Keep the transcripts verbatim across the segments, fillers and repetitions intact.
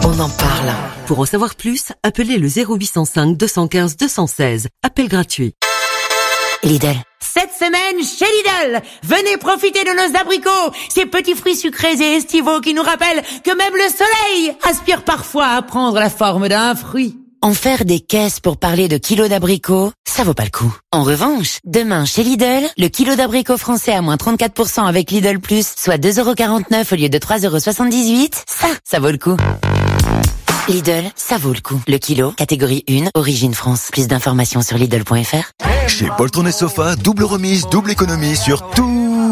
On en parle. Pour en savoir plus, appelez le zéro huit cent cinq deux cent quinze deux cent seize. Appel gratuit. Lidl. Cette semaine, chez Lidl, venez profiter de nos abricots, ces petits fruits sucrés et estivaux qui nous rappellent que même le soleil aspire parfois à prendre la forme d'un fruit. En faire des caisses pour parler de kilos d'abricots, ça vaut pas le coup. En revanche, demain chez Lidl, le kilo d'abricots français à moins trente-quatre pour cent avec Lidl Plus, soit deux euros quarante-neuf au lieu de trois euros soixante-dix-huit, ça, ça vaut le coup. Lidl, ça vaut le coup. Le kilo, catégorie un, origine France. Plus d'informations sur Lidl point F R. Chez Poltron et Sofa, double remise, double économie sur tous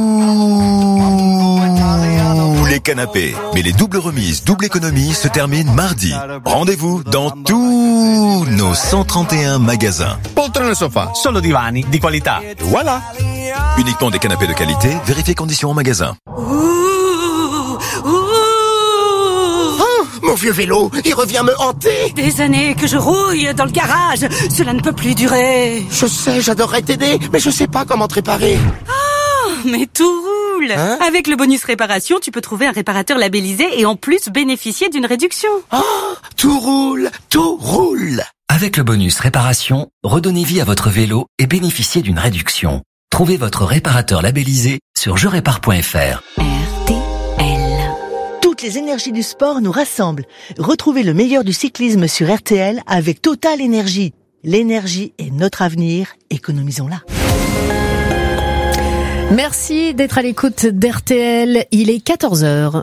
les canapés. Mais les doubles remises, double économie se terminent mardi. Rendez-vous dans tous nos cent trente et un magasins. Poltron et Sofa, solo divani di qualità. Voilà. Uniquement des canapés de qualité, vérifiez conditions en magasin. Mon vieux vélo, il revient me hanter. Des années que je rouille dans le garage. Cela ne peut plus durer. Je sais, j'adorerais t'aider, mais je sais pas comment te réparer. Oh, mais tout roule. Hein? Avec le bonus réparation, tu peux trouver un réparateur labellisé et en plus bénéficier d'une réduction. Oh, tout roule, tout roule. Avec le bonus réparation, redonnez vie à votre vélo et bénéficiez d'une réduction. Trouvez votre réparateur labellisé sur je répare point F R. Toutes les énergies du sport nous rassemblent. Retrouvez le meilleur du cyclisme sur R T L avec Total Énergie. L'énergie est notre avenir, économisons-la. Merci d'être à l'écoute d'R T L. Il est quatorze heures.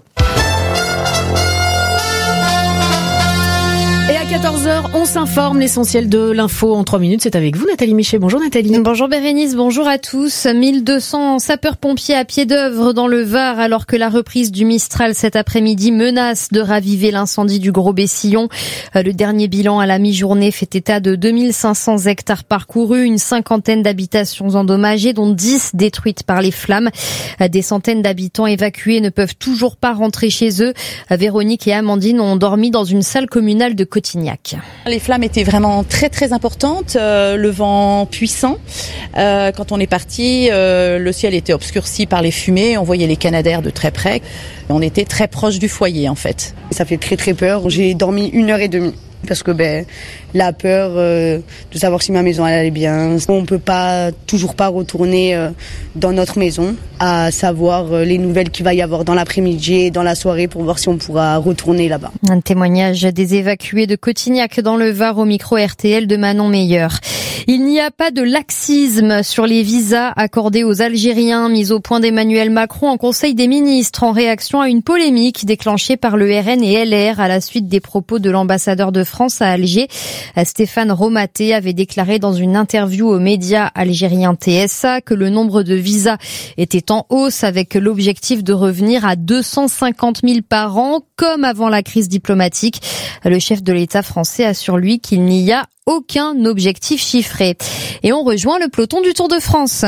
Et à quatorze heures, on s'informe, l'essentiel de l'info en trois minutes. C'est avec vous, Nathalie Michet. Bonjour Nathalie. Bonjour Bérénice, bonjour à tous. mille deux cents sapeurs-pompiers à pied d'œuvre dans le Var alors que la reprise du Mistral cet après-midi menace de raviver l'incendie du Gros-Bessillon. Le dernier bilan à la mi-journée fait état de deux mille cinq cents hectares parcourus, une cinquantaine d'habitations endommagées dont dix détruites par les flammes. Des centaines d'habitants évacués ne peuvent toujours pas rentrer chez eux. Véronique et Amandine ont dormi dans une salle communale de Cotignac. Les flammes étaient vraiment très très importantes, euh, le vent puissant. Euh, quand on est parti, euh, le ciel était obscurci par les fumées, on voyait les Canadaires de très près. On était très proche du foyer en fait. Ça fait très très peur. J'ai dormi une heure et demie. Parce que ben la peur euh, de savoir si ma maison elle allait bien. On peut pas toujours pas retourner euh, dans notre maison, à savoir euh, les nouvelles qu'il va y avoir dans l'après-midi et dans la soirée pour voir si on pourra retourner là-bas. Un témoignage des évacués de Cotignac dans le Var au micro R T L de Manon Meyer. Il n'y a pas de laxisme sur les visas accordés aux Algériens, mis au point d'Emmanuel Macron en Conseil des ministres en réaction à une polémique déclenchée par le R N et L R à la suite des propos de l'ambassadeur de France à Alger. Stéphane Romaté avait déclaré dans une interview aux médias algériens T S A que le nombre de visas était en hausse avec l'objectif de revenir à deux cent cinquante mille par an comme avant la crise diplomatique. Le chef de l'État français assure lui qu'il n'y a aucun objectif chiffré. Et on rejoint le peloton du Tour de France.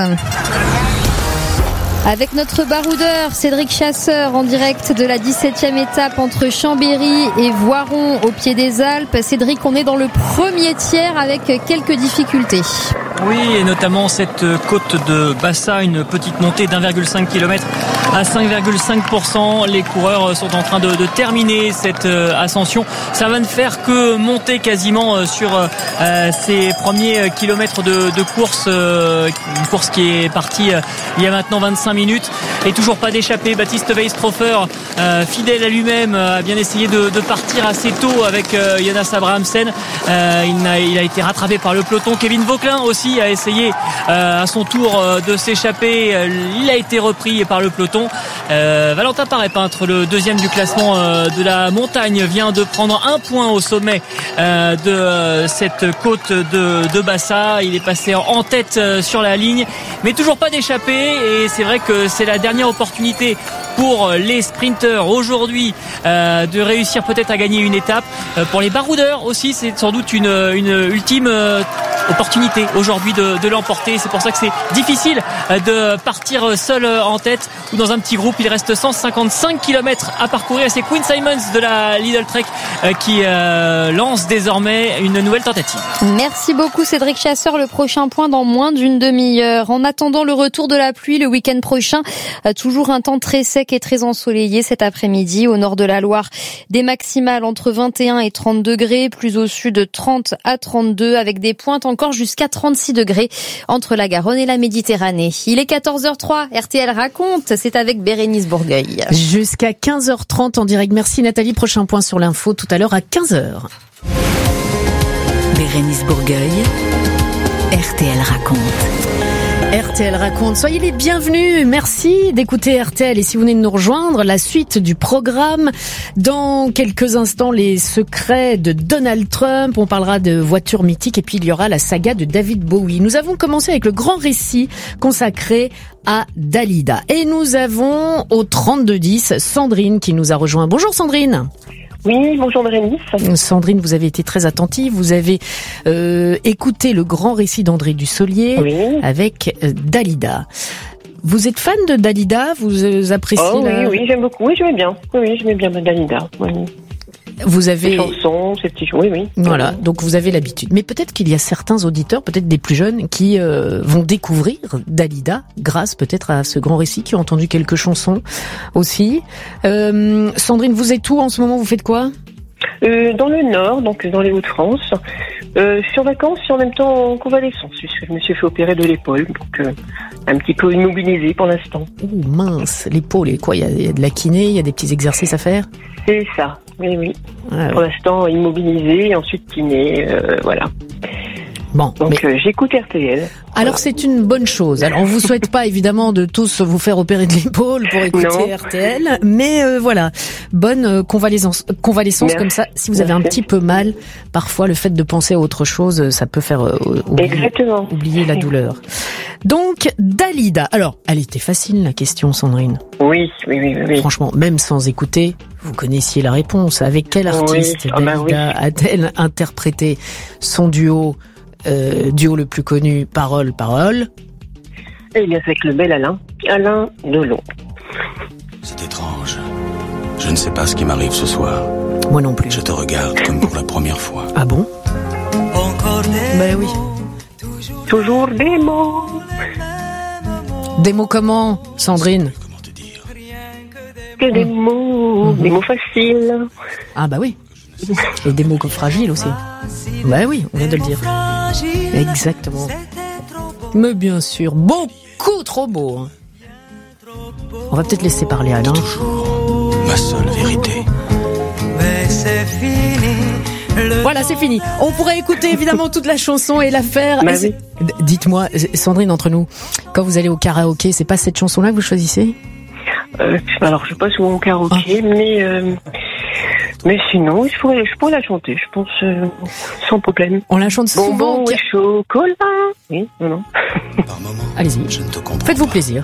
Avec notre baroudeur Cédric Chasseur en direct de la dix-septième étape entre Chambéry et Voiron au pied des Alpes. Cédric, on est dans le premier tiers avec quelques difficultés. Oui, et notamment cette côte de Bassa, une petite montée d'un virgule cinq kilomètres à cinq virgule cinq pour cent. Les coureurs sont en train de, de terminer cette ascension. Ça va ne faire que monter quasiment sur euh, ces premiers kilomètres de, de course. Euh, une course qui est partie euh, il y a maintenant vingt-cinq minutes et toujours pas d'échappée. Baptiste Weistrofer, euh, fidèle à lui-même, a bien essayé de, de partir assez tôt avec euh, Jonas Abrahamsen. Euh, il, a, il a été rattrapé par le peloton. Kevin Vauquelin aussi a essayé euh, à son tour euh, de s'échapper. Il a été repris par le peloton. Euh, Valentin Paré-Peintre, le deuxième du classement euh, de la montagne, vient de prendre un point au sommet euh, de euh, cette côte de, de Bassa. Il est passé en tête euh, sur la ligne, mais toujours pas d'échappée. Et c'est vrai que c'est la dernière opportunité pour les sprinteurs aujourd'hui euh, de réussir peut-être à gagner une étape. Euh, pour les baroudeurs aussi, c'est sans doute une, une ultime euh, opportunité aujourd'hui de, de l'emporter. C'est pour ça que c'est difficile de partir seul en tête ou dans un petit groupe. Il reste cent cinquante-cinq kilomètres à parcourir. C'est Queen Simons de la Lidl Trek qui euh, lance désormais une nouvelle tentative. Merci beaucoup Cédric Chasseur. Le prochain point dans moins d'une demi-heure. En attendant le retour de la pluie le week-end prochain, toujours un temps très sec et très ensoleillé cet après-midi. Au nord de la Loire, des maximales entre vingt et un et trente degrés, plus au sud trente à trente-deux, avec des pointes encore jusqu'à trente-six degrés entre la Garonne et la Méditerranée. Il est quatorze heures trois, R T L raconte, c'est avec Bérénice Bourgueil. Jusqu'à quinze heures trente en direct. Merci Nathalie. Prochain point sur l'info tout à l'heure à quinze heures. Bérénice Bourgueil, R T L raconte. R T L raconte. Soyez les bienvenus. Merci d'écouter R T L. Et si vous venez de nous rejoindre, la suite du programme. Dans quelques instants, les secrets de Donald Trump. On parlera de voitures mythiques et puis il y aura la saga de David Bowie. Nous avons commencé avec le grand récit consacré à Dalida. Et nous avons au trente-deux dix Sandrine qui nous a rejoint. Bonjour Sandrine. Oui, bonjour Bérénice. Sandrine, vous avez été très attentive. Vous avez euh, écouté le grand récit d'André Dussolier oui. avec euh, Dalida. Vous êtes fan de Dalida? Vous appréciez oh, la... Oui, oui, j'aime beaucoup. Oui, j'aimais bien. Oui, oui, j'aimais bien Dalida. Oui. Vous avez... Ces chansons, ces petits... Oui, oui. Voilà, donc vous avez l'habitude. Mais peut-être qu'il y a certains auditeurs, peut-être des plus jeunes, qui euh, vont découvrir Dalida grâce peut-être à ce grand récit, qui ont entendu quelques chansons aussi. Euh, Sandrine, vous êtes où en ce moment? Vous faites quoi? euh, Dans le Nord, donc dans les Hauts-de-France. Euh, je suis en vacances et en même temps en convalescence, puisque je me suis fait opérer de l'épaule, donc euh, un petit peu immobilisé pour l'instant. Oh mince, l'épaule, et quoi? Il y, a, il y a de la kiné, il y a des petits exercices à faire? C'est ça, oui, oui. Ah, pour ouais. l'instant immobilisé, et ensuite kiné, euh, voilà. Bon, donc mais... euh, j'écoute R T L. Alors c'est une bonne chose. Alors on vous souhaite pas évidemment de tous vous faire opérer de l'épaule pour écouter non. R T L, mais euh, voilà, bonne euh, convalescence, convalescence comme ça. Si vous avez Merci. un petit peu mal, parfois le fait de penser à autre chose, ça peut faire euh, oublier, Exactement. oublier la douleur. Donc Dalida. Alors, elle était facile la question, Sandrine. Oui, oui, oui, oui. Franchement, même sans écouter, vous connaissiez la réponse. Avec quel artiste oui. ah, Dalida bah, oui. a-t-elle interprété son duo? Euh, duo le plus connu, Parole, Parole. Et bien avec le bel Alain, Alain Delon. C'est étrange. Je ne sais pas ce qui m'arrive ce soir. Moi non plus. Je te regarde comme pour la première fois. Ah bon? Ben oui. Toujours des mots. Des mots comment, Sandrine? Comment te dire? Que des mots, mmh. des mots faciles. Ah bah oui. Et des mots fragiles aussi. Bah oui, on vient de le dire. Exactement. Mais bien sûr, beaucoup trop beau. Hein. On va peut-être laisser parler Alain. Toujours ma seule vérité. Mais c'est fini. Voilà, c'est fini. On pourrait écouter évidemment toute la chanson et la faire. Bah oui. Dites-moi, Sandrine, entre nous, quand vous allez au karaoké, c'est pas cette chanson-là que vous choisissez? euh, Alors, je suis pas souvent au karaoké, ah. mais... Euh... Mais sinon, je pourrais, je pourrais la chanter, je pense, euh, sans problème. On la chante souvent. Bonbon et chocolat. Oui, non, non. Par moment, allez-y. Je ne te comprends Faites-vous pas. plaisir.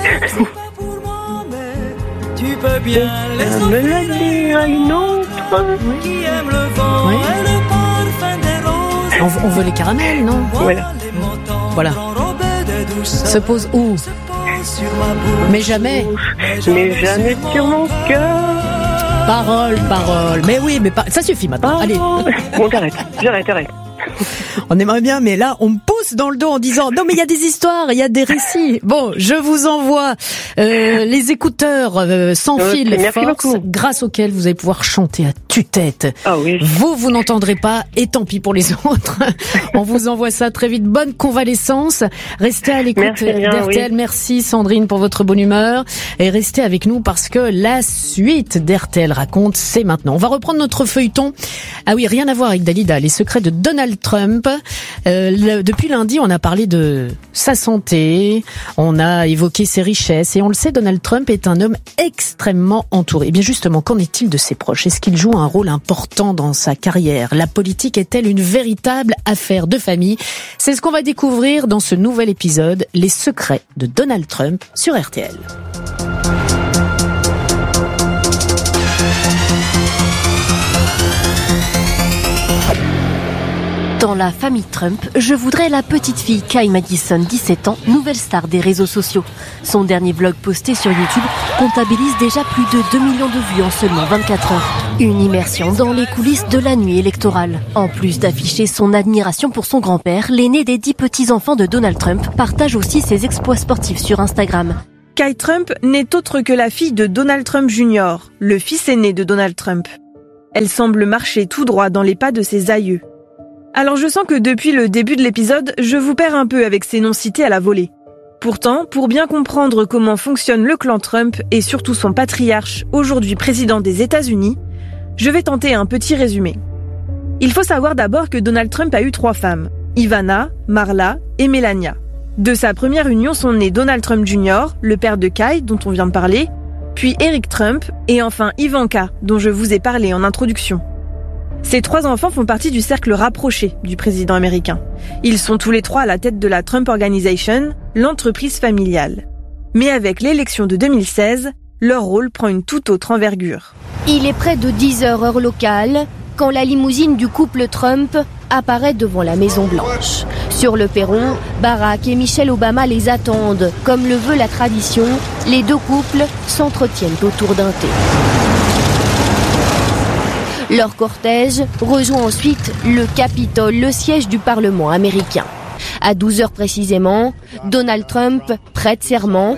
Tu peux bien laisser me la dire à une autre. Qui aime le vent oui. et le parfum des roses. On, on veut les caramels, non? Voilà. Voilà. Se pose où? Mais jamais. Mais jamais sur mon cœur. Parole, parole. Mais oui, mais pas... ça suffit maintenant. Oh. Allez. Bon, j'arrête, j'arrête, j'arrête. On aimerait bien, mais là, on me pousse dans le dos en disant non, mais il y a des histoires, il y a des récits. Bon, je vous envoie euh, les écouteurs euh, sans okay, fil force, beaucoup. grâce auxquels vous allez pouvoir chanter à tue-tête. Ah oui. Vous, vous n'entendrez pas, et tant pis pour les autres. On vous envoie ça très vite. Bonne convalescence. Restez à l'écoute d'R T L. Oui. Merci Sandrine pour votre bonne humeur. Et restez avec nous parce que la suite d'R T L raconte, c'est maintenant. On va reprendre notre feuilleton. Ah oui, rien à voir avec Dalida. Les secrets de Donald Trump. Euh, le, depuis lundi, on a parlé de sa santé, on a évoqué ses richesses, et on le sait, Donald Trump est un homme extrêmement entouré. Et bien justement, qu'en est-il de ses proches? Est-ce qu'il joue un rôle important dans sa carrière? La politique est-elle une véritable affaire de famille? C'est ce qu'on va découvrir dans ce nouvel épisode, Les secrets de Donald Trump sur R T L. Dans la famille Trump, je voudrais la petite fille Kai Madison, dix-sept ans, nouvelle star des réseaux sociaux. Son dernier vlog posté sur YouTube comptabilise déjà plus de deux millions de vues en seulement vingt-quatre heures. Une immersion dans les coulisses de la nuit électorale. En plus d'afficher son admiration pour son grand-père, l'aîné des dix petits-enfants de Donald Trump partage aussi ses exploits sportifs sur Instagram. Kai Trump n'est autre que la fille de Donald Trump junior, le fils aîné de Donald Trump. Elle semble marcher tout droit dans les pas de ses aïeux. Alors je sens que depuis le début de l'épisode, je vous perds un peu avec ces noms cités à la volée. Pourtant, pour bien comprendre comment fonctionne le clan Trump et surtout son patriarche, aujourd'hui président des États-Unis, je vais tenter un petit résumé. Il faut savoir d'abord que Donald Trump a eu trois femmes, Ivana, Marla et Melania. De sa première union sont nés Donald Trump junior, le père de Kai, dont on vient de parler, puis Eric Trump, et enfin Ivanka, dont je vous ai parlé en introduction. Ces trois enfants font partie du cercle rapproché du président américain. Ils sont tous les trois à la tête de la Trump Organization, l'entreprise familiale. Mais avec l'élection de deux mille seize, leur rôle prend une toute autre envergure. Il est près de dix heures heure locale, quand la limousine du couple Trump apparaît devant la Maison-Blanche. Sur le perron, Barack et Michelle Obama les attendent. Comme le veut la tradition, les deux couples s'entretiennent autour d'un thé. Leur cortège rejoint ensuite le Capitole, le siège du Parlement américain. À douze heures précisément, Donald Trump prête serment.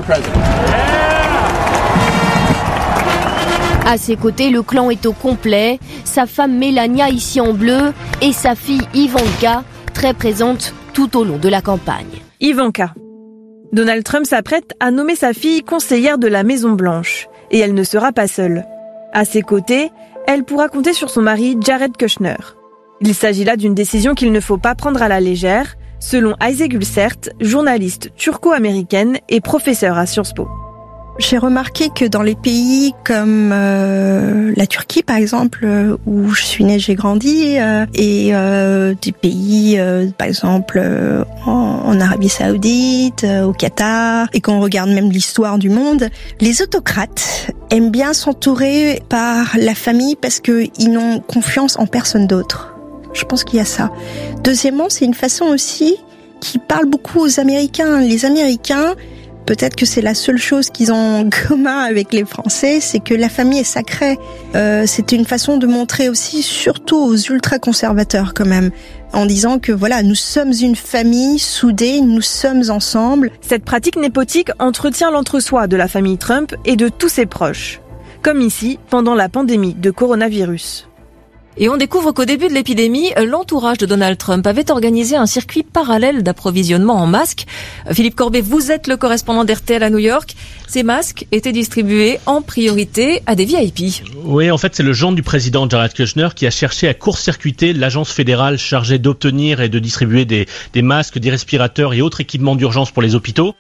À ses côtés, le clan est au complet. Sa femme Melania, ici en bleu, et sa fille Ivanka, très présente tout au long de la campagne. Ivanka. Donald Trump s'apprête à nommer sa fille conseillère de la Maison-Blanche. Et elle ne sera pas seule. À ses côtés, elle pourra compter sur son mari Jared Kushner. Il s'agit là d'une décision qu'il ne faut pas prendre à la légère, selon Ayse Gülsert, journaliste turco-américaine et professeure à Sciences Po. J'ai remarqué que dans les pays comme euh, la Turquie, par exemple, euh, où je suis née, j'ai grandi, euh, et euh, des pays, euh, par exemple, euh, en, en Arabie Saoudite, euh, au Qatar, et qu'on regarde même l'histoire du monde, les autocrates aiment bien s'entourer par la famille parce qu'ils n'ont confiance en personne d'autre. Je pense qu'il y a ça. Deuxièmement, c'est une façon aussi qui parle beaucoup aux Américains. Les Américains, peut-être que c'est la seule chose qu'ils ont en commun avec les Français, c'est que la famille est sacrée. Euh, c'était une façon de montrer aussi, surtout aux ultra-conservateurs quand même, en disant que voilà, nous sommes une famille soudée, nous sommes ensemble. Cette pratique népotique entretient l'entre-soi de la famille Trump et de tous ses proches, comme ici, pendant la pandémie de coronavirus. Et on découvre qu'au début de l'épidémie, l'entourage de Donald Trump avait organisé un circuit parallèle d'approvisionnement en masques. Philippe Corbet, vous êtes le correspondant d'R T L à New York. Ces masques étaient distribués en priorité à des V I P. Oui, en fait, c'est le gendre du président Jared Kushner qui a cherché à court-circuiter l'agence fédérale chargée d'obtenir et de distribuer des, des masques, des respirateurs et autres équipements d'urgence pour les hôpitaux.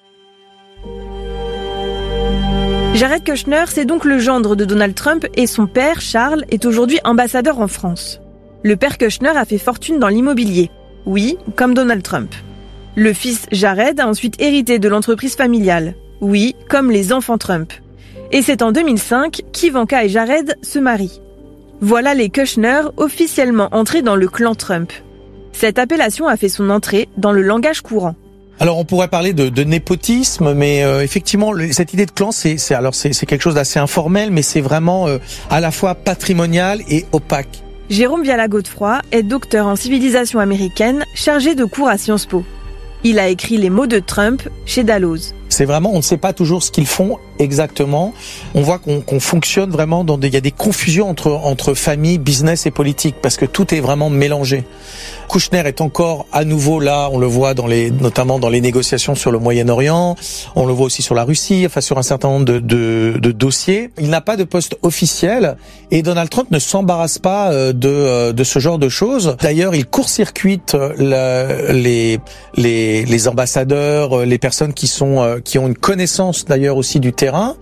Jared Kushner, c'est donc le gendre de Donald Trump et son père, Charles, est aujourd'hui ambassadeur en France. Le père Kushner a fait fortune dans l'immobilier. Oui, comme Donald Trump. Le fils Jared a ensuite hérité de l'entreprise familiale. Oui, comme les enfants Trump. Et c'est en deux mille cinq qu'Ivanka et Jared se marient. Voilà les Kushner officiellement entrés dans le clan Trump. Cette appellation a fait son entrée dans le langage courant. Alors on pourrait parler de, de népotisme, mais euh, effectivement le, cette idée de clan, c'est, c'est alors c'est, c'est quelque chose d'assez informel, mais c'est vraiment euh, à la fois patrimonial et opaque. Jérôme Viala-Godefroy est docteur en civilisation américaine, chargé de cours à Sciences Po. Il a écrit Les mots de Trump chez Dalloz. C'est vraiment, on ne sait pas toujours ce qu'ils font exactement. On voit qu'on, qu'on fonctionne vraiment dans des, il y a des confusions entre entre famille, business et politique parce que tout est vraiment mélangé. Kushner est encore à nouveau là, on le voit dans les, notamment dans les négociations sur le Moyen-Orient. On le voit aussi sur la Russie, enfin sur un certain nombre de, de, de dossiers. Il n'a pas de poste officiel et Donald Trump ne s'embarrasse pas de de ce genre de choses. D'ailleurs, il court-circuite la, les les les ambassadeurs, les personnes qui sont qui ont une connaissance d'ailleurs aussi du terrain.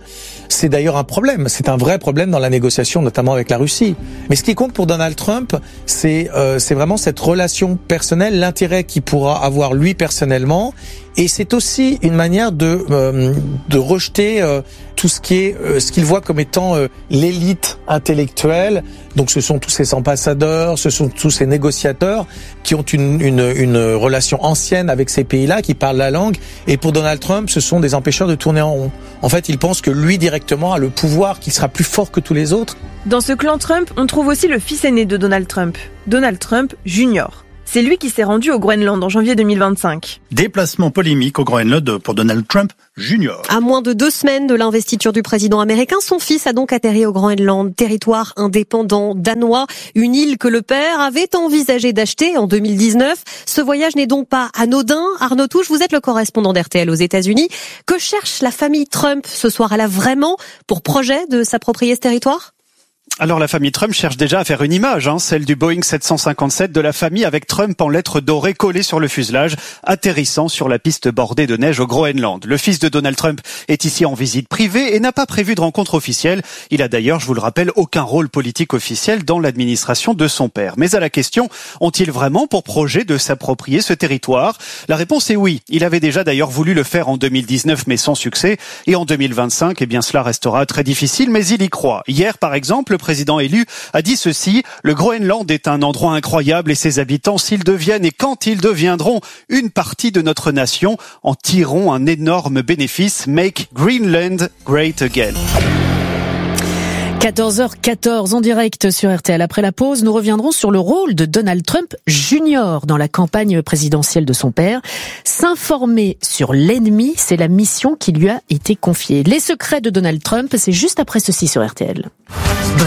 C'est d'ailleurs un problème. C'est un vrai problème dans la négociation, notamment avec la Russie. Mais ce qui compte pour Donald Trump, c'est euh, c'est vraiment cette relation personnelle, l'intérêt qu'il pourra avoir lui personnellement. Et c'est aussi une manière de euh, de rejeter euh, tout ce qui est euh, ce qu'il voit comme étant euh, l'élite intellectuelle. Donc ce sont tous ces ambassadeurs, ce sont tous ces négociateurs qui ont une une une relation ancienne avec ces pays-là, qui parlent la langue. Et pour Donald Trump, ce sont des empêcheurs de tourner en rond. En fait, il pense que lui directement a le pouvoir, qu'il sera plus fort que tous les autres. Dans ce clan Trump, on trouve aussi le fils aîné de Donald Trump, Donald Trump junior C'est lui qui s'est rendu au Groenland en janvier deux mille vingt-cinq. Déplacement polémique au Groenland pour Donald Trump junior À moins de deux semaines de l'investiture du président américain, son fils a donc atterri au Groenland, territoire indépendant danois, une île que le père avait envisagé d'acheter en deux mille dix-neuf. Ce voyage n'est donc pas anodin. Arnaud Touche, vous êtes le correspondant d'R T L aux États-Unis. Que cherche la famille Trump ce soir? Elle a vraiment pour projet de s'approprier ce territoire? Alors la famille Trump cherche déjà à faire une image, hein, celle du Boeing sept cent cinquante-sept de la famille avec Trump en lettres dorées collées sur le fuselage, atterrissant sur la piste bordée de neige au Groenland. Le fils de Donald Trump est ici en visite privée et n'a pas prévu de rencontre officielle. Il a d'ailleurs, je vous le rappelle, aucun rôle politique officiel dans l'administration de son père. Mais à la question, ont-ils vraiment pour projet de s'approprier ce territoire? La réponse est oui. Il avait déjà d'ailleurs voulu le faire en deux mille dix-neuf, mais sans succès. Et en deux mille vingt-cinq, eh bien cela restera très difficile, mais il y croit. Hier, par exemple, le président élu a dit ceci: le Groenland est un endroit incroyable et ses habitants, s'ils deviennent et quand ils deviendront une partie de notre nation, en tireront un énorme bénéfice. Make Greenland great again. quatorze heures quatorze en direct sur R T L. Après la pause, nous reviendrons sur le rôle de Donald Trump junior dans la campagne présidentielle de son père. S'informer sur l'ennemi, c'est la mission qui lui a été confiée. Les secrets de Donald Trump, c'est juste après ceci sur R T L.